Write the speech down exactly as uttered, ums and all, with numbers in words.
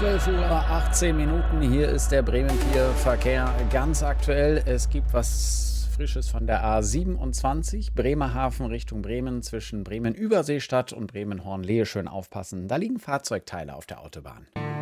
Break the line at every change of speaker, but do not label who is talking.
zwölf Uhr achtzehn Minuten. Hier ist der Bremen vier Verkehr ganz aktuell. Es gibt was Frisches von der A siebenundzwanzig, Bremerhaven Richtung Bremen, zwischen Bremen-Überseestadt und Bremen-Hornlehe. Schön aufpassen, da liegen Fahrzeugteile auf der Autobahn.